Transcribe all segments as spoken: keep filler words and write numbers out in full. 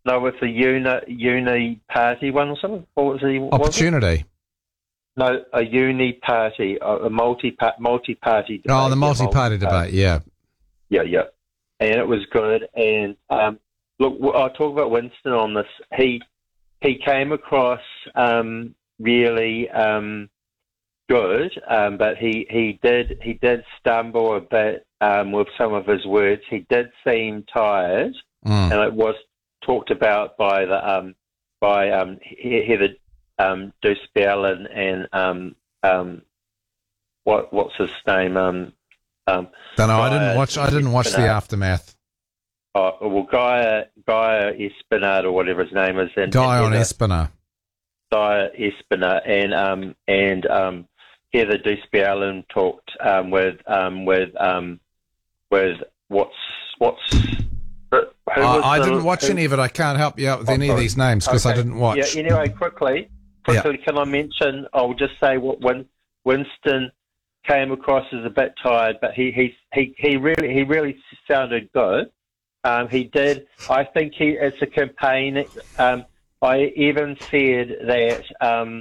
no, it's a uni, uni party one or something. What was the Opportunity. Was no, a uni party, a, a multi multi party debate. Oh, the multi party debate. Yeah. Yeah, yeah, and it was good. And um, look, I'll talk about Winston on this. He he came across um, really. Um, Good, um, but he, he did he did stumble a bit um, with some of his words. He did seem tired, mm. and it was talked about by the um, by um, Heather um, Deuce-Bell and, and um, um, what what's his name? Um, um, Don't know. I didn't watch. I didn't watch the aftermath. Oh well, Guy Guy Espinard or whatever his name is. And, Guy and on Espinard. Guy Espinard and um and um. Heather Deuce-Bell talked um, with um, with um, with what's what's. Who uh, I the, didn't watch who, any of it. I can't help you out with oh, any sorry. of these names because okay. I didn't watch. Yeah. Anyway, quickly, quickly, yeah. Can I mention? I'll just say what Win, Winston came across as a bit tired, but he he he, he really he really sounded good. Um, he did. I think he it's a campaign. Um, I even said that. Um,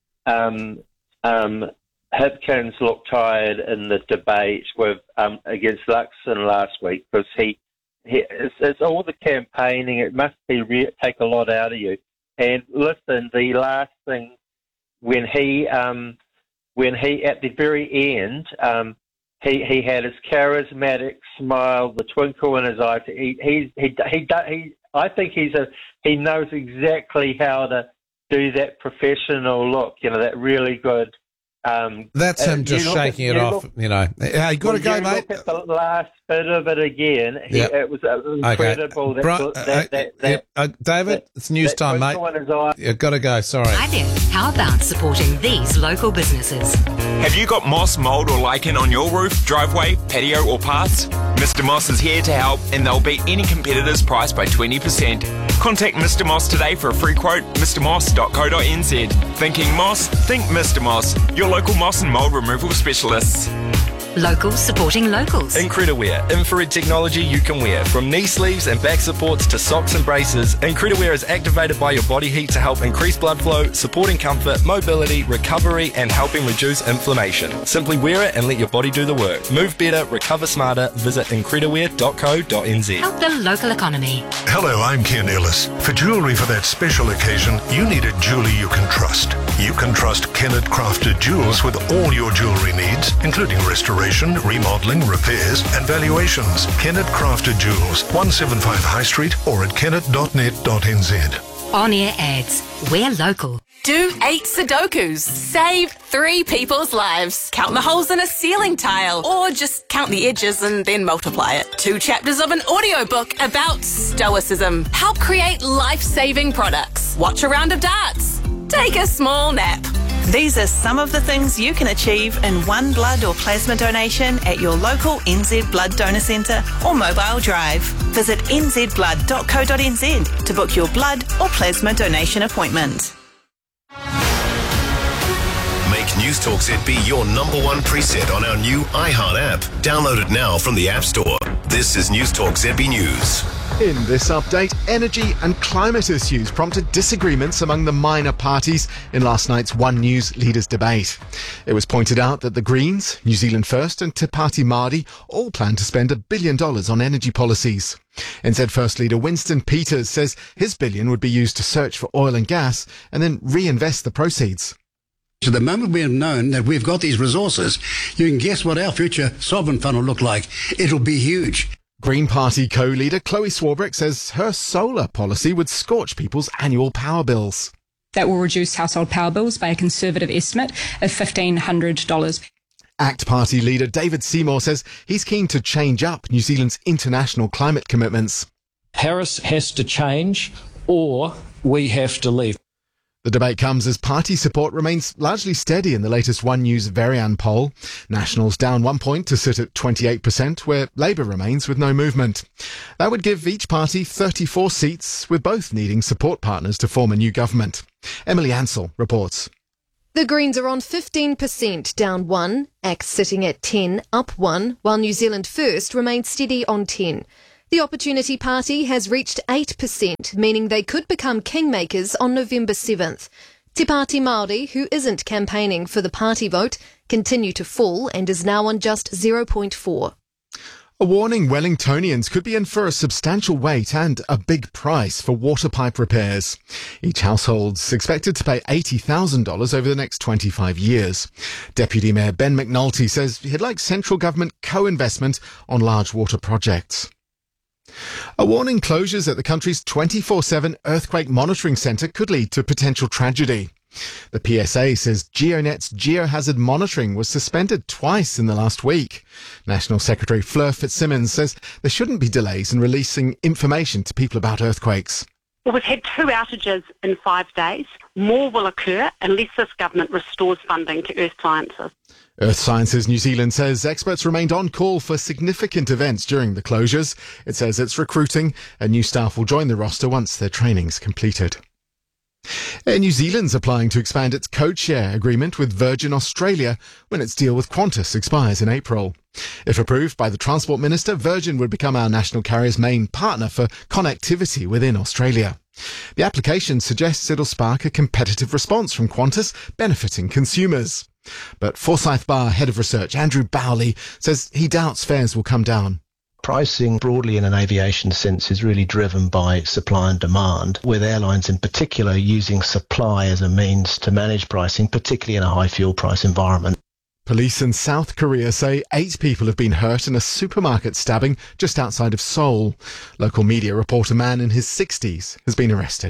um, um, Hipkins looked tired in the debate with um, against Luxon last week because he, he it's, it's all the campaigning. It must be re- take a lot out of you. And listen, the last thing when he um, when he at the very end um, he he had his charismatic smile, the twinkle in his eye. He he he he, he, he I think he's a he knows exactly how to do that professional look. You know, that really good. Um, That's him just shaking at, it off, look, you know. Hey, you got to go, you mate. Look at the last bit of it again. He, yep. It was incredible. Okay. Bro, that, that, that, that, uh, David, that, it's news time, mate. You've got to go, sorry. Hi there. How about supporting these local businesses? Have you got moss, mould or lichen on your roof, driveway, patio or paths? Mister Moss is here to help and they'll beat any competitor's price by twenty percent. Contact Mister Moss today for a free quote, mr moss dot co dot n z. Thinking moss? Think Mister Moss, your local moss and mould removal specialists. Locals supporting locals. Incrediwear, infrared technology you can wear. From knee sleeves and back supports to socks and braces, Incrediwear is activated by your body heat to help increase blood flow, supporting comfort, mobility, recovery and helping reduce inflammation. Simply wear it and let your body do the work. Move better, recover smarter. Visit incrediwear dot co dot n z. Help the local economy. Hello, I'm Ken Ellis. For jewellery for that special occasion, you need a jeweller you can trust. You can trust Kennett Crafted Jewels with all your jewellery needs, including restoration, remodelling, repairs and valuations. Kennett Crafted Jewels, one seventy-five High Street or at kennett dot net dot n z. On-air ads. We're local. Do eight Sudokus. Save three people's lives. Count the holes in a ceiling tile. Or just count the edges and then multiply it. Two chapters of an audiobook about stoicism. Help create life-saving products. Watch a round of darts. Take a small nap. These are some of the things you can achieve in one blood or plasma donation at your local N Z Blood Donor Centre or mobile drive. Visit n z blood dot co dot n z to book your blood or plasma donation appointment. Make Newstalk Z B your number one preset on our new iHeart app. Download it now from the App Store. This is Newstalk Z B News. In this update, energy and climate issues prompted disagreements among the minor parties in last night's One News leaders' debate. It was pointed out that the Greens, New Zealand First and Te Pāti Māori all plan to spend a billion dollars on energy policies. N Z First leader Winston Peters says his billion would be used to search for oil and gas and then reinvest the proceeds. So the moment we have known that we've got these resources, you can guess what our future sovereign fund will look like. It'll be huge. Green Party co-leader Chloe Swarbrick says her solar policy would scorch people's annual power bills. That will reduce household power bills by a conservative estimate of fifteen hundred dollars. ACT Party leader David Seymour says he's keen to change up New Zealand's international climate commitments. Paris has to change or we have to leave. The debate comes as party support remains largely steady in the latest One News Varian poll. Nationals down one point to sit at twenty-eight percent, where Labour remains with no movement. That would give each party thirty-four seats, with both needing support partners to form a new government. Emily Ansell reports. The Greens are on fifteen percent, down one, ACT sitting at ten, up one, while New Zealand First remains steady on ten. The Opportunity Party has reached eight percent, meaning they could become kingmakers on November seventh. Te Pāti Māori, who isn't campaigning for the party vote, continue to fall and is now on just zero point four. A warning Wellingtonians could be in for a substantial wait and a big price for water pipe repairs. Each household's expected to pay eighty thousand dollars over the next twenty-five years. Deputy Mayor Ben McNulty says he'd like central government co-investment on large water projects. A warning closures at the country's twenty-four seven earthquake monitoring centre could lead to potential tragedy. The P S A says GeoNet's geohazard monitoring was suspended twice in the last week. National Secretary Fleur Fitzsimmons says there shouldn't be delays in releasing information to people about earthquakes. Well, we've had two outages in five days. More will occur unless this government restores funding to Earth Sciences. Earth Sciences New Zealand says experts remained on call for significant events during the closures. It says it's recruiting and new staff will join the roster once their training's completed. Air New Zealand's applying to expand its code-share agreement with Virgin Australia when its deal with Qantas expires in April. If approved by the Transport Minister, Virgin would become our national carrier's main partner for connectivity within Australia. The application suggests it'll spark a competitive response from Qantas, benefiting consumers. But Forsyth Bar Head of Research Andrew Bowley says he doubts fares will come down. Pricing broadly in an aviation sense is really driven by supply and demand, with airlines in particular using supply as a means to manage pricing, particularly in a high fuel price environment. Police in South Korea say eight people have been hurt in a supermarket stabbing just outside of Seoul. Local media report a man in his sixties has been arrested.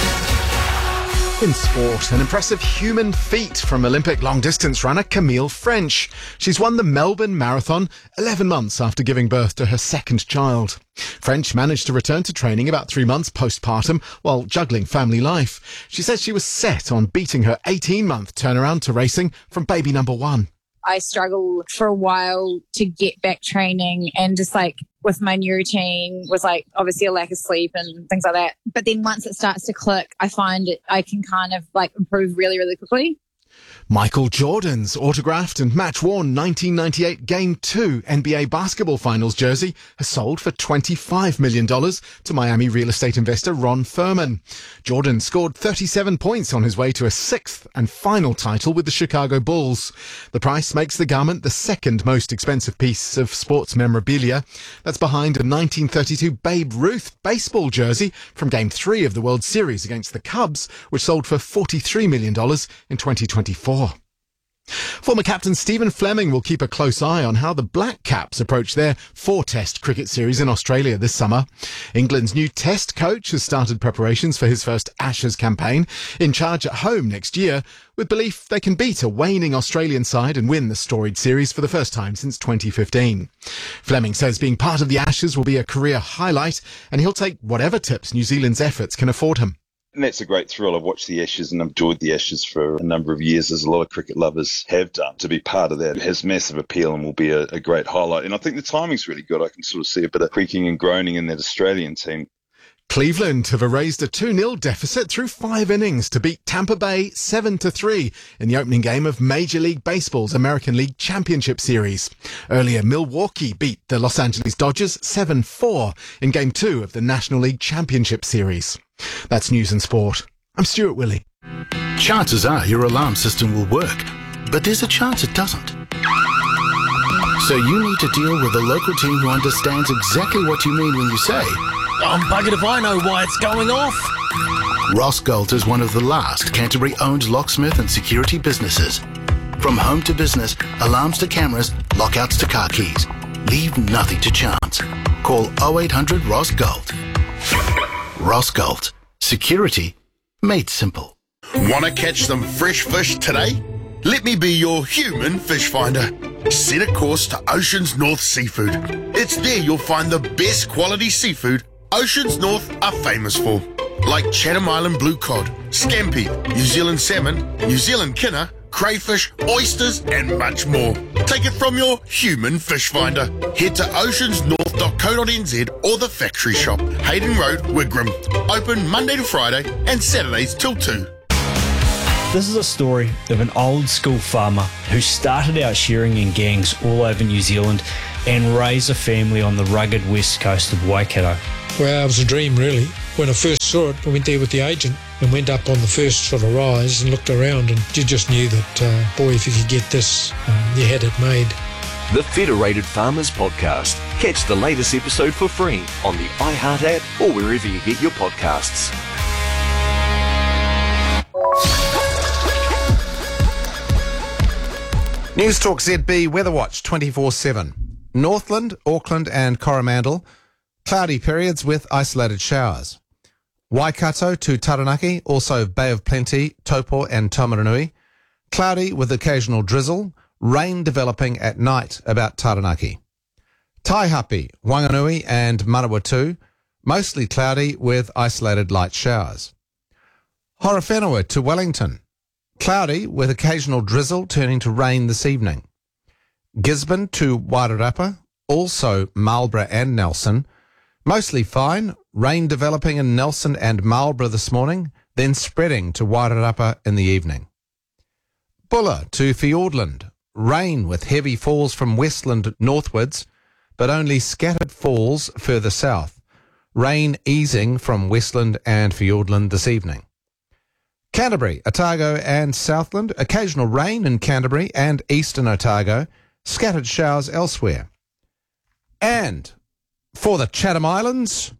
In sport, an impressive human feat from Olympic long-distance runner Camille French. She's won the Melbourne Marathon eleven months after giving birth to her second child. French managed to return to training about three months postpartum while juggling family life. She says she was set on beating her eighteen-month turnaround to racing from baby number one. I struggled for a while to get back training and just like with my new routine was like obviously a lack of sleep and things like that. But then once it starts to click, I find it, I can kind of like improve really, really quickly. Michael Jordan's autographed and match-worn nineteen ninety-eight Game two N B A basketball finals jersey has sold for twenty-five million dollars to Miami real estate investor Ron Furman. Jordan scored thirty-seven points on his way to a sixth and final title with the Chicago Bulls. The price makes the garment the second most expensive piece of sports memorabilia. That's behind a nineteen thirty-two Babe Ruth baseball jersey from Game three of the World Series against the Cubs, which sold for forty-three million dollars in twenty twenty-four. Former captain Stephen Fleming will keep a close eye on how the Black Caps approach their four-test cricket series in Australia this summer. England's new test coach has started preparations for his first Ashes campaign, in charge at home next year, with belief they can beat a waning Australian side and win the storied series for the first time since twenty fifteen. Fleming says being part of the Ashes will be a career highlight, and he'll take whatever tips New Zealand's efforts can afford him. And that's a great thrill. I've watched the Ashes and I've enjoyed the Ashes for a number of years, as a lot of cricket lovers have done. To be part of that has massive appeal and will be a, a great highlight. And I think the timing's really good. I can sort of see a bit of creaking and groaning in that Australian team. Cleveland have erased a two nil deficit through five innings to beat Tampa Bay seven to three in the opening game of Major League Baseball's American League Championship Series. Earlier, Milwaukee beat the Los Angeles Dodgers seven four in Game two of the National League Championship Series. That's News and Sport. I'm Stuart Willey. Chances are your alarm system will work, but there's a chance it doesn't. So you need to deal with a local team who understands exactly what you mean when you say, I'm buggered if I know why it's going off. Ross Galt is one of the last Canterbury-owned locksmith and security businesses. From home to business, alarms to cameras, lockouts to car keys. Leave nothing to chance. Call oh eight hundred R O S Galt. Ross Galt. Security made simple. Want to catch some fresh fish today? Let me be your human fish finder. Set a course to Oceans North Seafood. It's there you'll find the best quality seafood Oceans North are famous for, like Chatham Island blue cod, scampi, New Zealand salmon, New Zealand kinner, crayfish, oysters, and much more. Take it from your human fish finder. Head to oceans north dot co dot n z or the factory shop, Hayden Road, Wigram. Open Monday to Friday and Saturdays till two. This is a story of an old school farmer who started out shearing in gangs all over New Zealand and raise a family on the rugged west coast of Waikato. Well, it was a dream, really. When I first saw it, I went there with the agent and went up on the first sort of rise and looked around, and you just knew that, uh, boy, if you could get this, um, you had it made. The Federated Farmers Podcast. Catch the latest episode for free on the iHeart app or wherever you get your podcasts. News Talk Z B Weather Watch twenty-four seven. Northland, Auckland and Coromandel, cloudy periods with isolated showers. Waikato to Taranaki, also Bay of Plenty, Taupo and Taumarunui, cloudy with occasional drizzle, rain developing at night about Taranaki. Taihape, Wanganui and Manawatu, mostly cloudy with isolated light showers. Horowhenua to Wellington, cloudy with occasional drizzle turning to rain this evening. Gisborne to Wairarapa, also Marlborough and Nelson, mostly fine, rain developing in Nelson and Marlborough this morning, then spreading to Wairarapa in the evening. Bulla to Fiordland, rain with heavy falls from Westland northwards, but only scattered falls further south. Rain easing from Westland and Fiordland this evening. Canterbury, Otago and Southland, occasional rain in Canterbury and eastern Otago, scattered showers elsewhere. And for the Chatham Islands,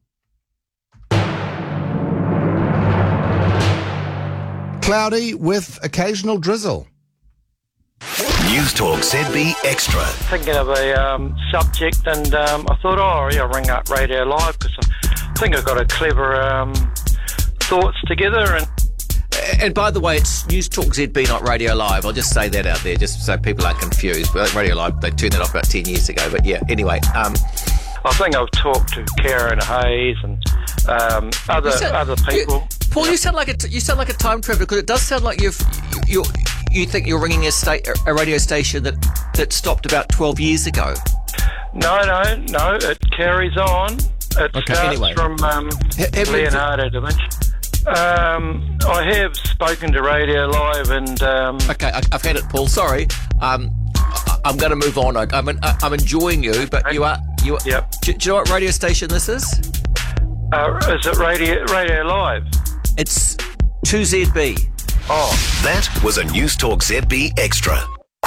cloudy with occasional drizzle. News Talk Z B Extra. Thinking of a um, subject, and um, I thought, oh, yeah, I'll ring up Radio Live because I think I've got a clever um, thoughts together. And And by the way, it's News Talk Z B, not Radio Live. I'll just say that out there, just so people aren't confused. But Radio Live, they turned that off about ten years ago. But yeah, anyway. Um, I think I've talked to Karen Hayes and um, other sound, other people. You, Paul, you sound like a you sound like a time traveller, because it does sound like you've you you think you're ringing a sta- a radio station that that stopped about twelve years ago. No, no, no. It carries on. It Okay, starts anyway. from um, have you- Leonardo da Vinci. Um, I have spoken to Radio Live, and um, Okay, I, I've had it, Paul. Sorry. Um, I, I'm going to move on. I, I'm en- I'm enjoying you, but you are you. Are, Yep. Do, do you know what radio station this is? uh, is it Radio Radio Live? It's two Z B. Oh, That was a News Talk Z B Extra.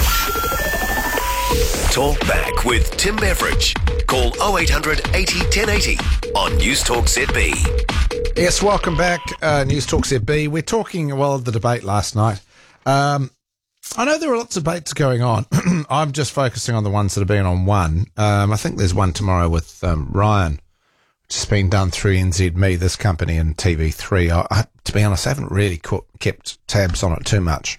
Talk back with Tim Beveridge. Call oh eight hundred eighty ten eighty on News Talk Z B. Yes, welcome back, uh, News Talk Z B. We're talking, well, the debate last night. Um, I know there are lots of debates going on. I'm just focusing on the ones that have been on one. Um, I think there's one tomorrow with um, Ryan, which has been done through N Z M E, this company, and T V three. I, I, to be honest, I haven't really co- kept tabs on it too much.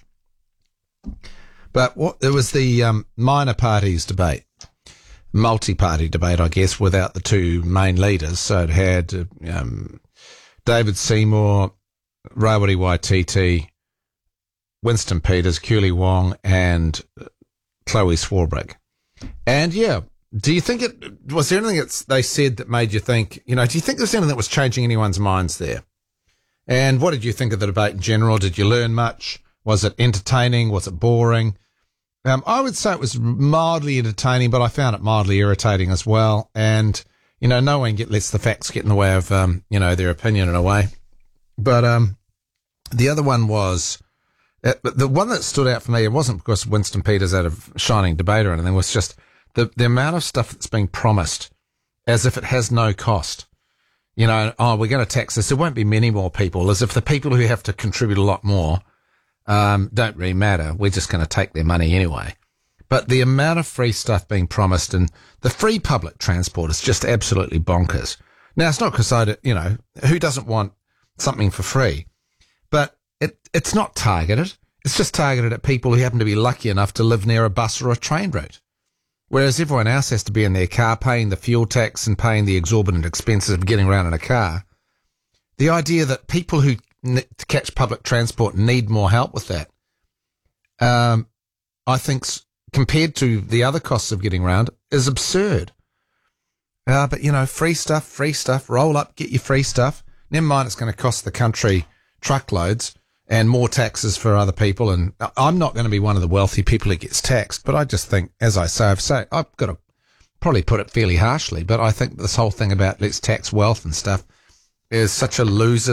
But what there was the um, minor parties debate, multi-party debate, I guess, without the two main leaders. So it had um, David Seymour, Rawiri Waititi, Winston Peters, Keely Wong, and Chloe Swarbrick. And yeah, do you think it was there anything that they said that made you think, you know, do you think there was anything that was changing anyone's minds there? And what did you think of the debate in general? Did you learn much? Was it entertaining? Was it boring? Um, I would say it was mildly entertaining, but I found it mildly irritating as well. And, you know, no one get, lets the facts get in the way of, um, you know, their opinion in a way. But um, the other one was, uh, the one that stood out for me, it wasn't because Winston Peters had a shining debate or anything, it was just the, the amount of stuff that's being promised as if it has no cost. You know, oh, we're going to tax this. There won't be many more people, as if the people who have to contribute a lot more um, don't really matter. We're just going to take their money anyway. But the amount of free stuff being promised and the free public transport is just absolutely bonkers. Now, it's not because I, don't- you know, who doesn't want something for free? But it it's not targeted. It's just targeted at people who happen to be lucky enough to live near a bus or a train route. Whereas everyone else has to be in their car paying the fuel tax and paying the exorbitant expenses of getting around in a car. The idea that people who n- to catch public transport need more help with that, um, I think, s- compared to the other costs of getting around, is absurd. Uh, but, you know, free stuff, free stuff, roll up, get your free stuff. Never mind it's going to cost the country truckloads and more taxes for other people. And I'm not going to be one of the wealthy people who gets taxed, but I just think, as I say, I've, say, I've got a probably put it fairly harshly, but I think this whole thing about let's tax wealth and stuff is such a loser